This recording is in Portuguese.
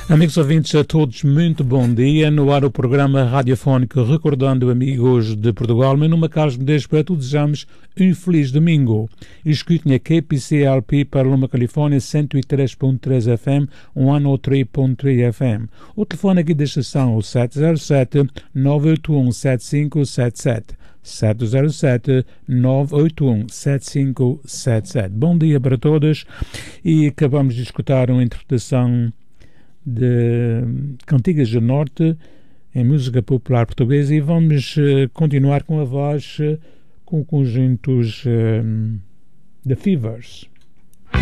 Amigos ouvintes, a todos muito bom dia. No ar o programa radiofónico Recordando Amigos de Portugal. Meu nome é Carlos Medeiros, para todos desejamos um feliz domingo. Escutem a KPCLP para Loma, Califórnia, 103.3 FM, 103.3 FM. O telefone aqui da estação é o 707-981-7577. 707-981-7577. Bom dia para todos, e acabamos de escutar uma interpretação de Cantigas do Norte em música popular portuguesa, e vamos continuar com a voz com conjuntos The Fevers.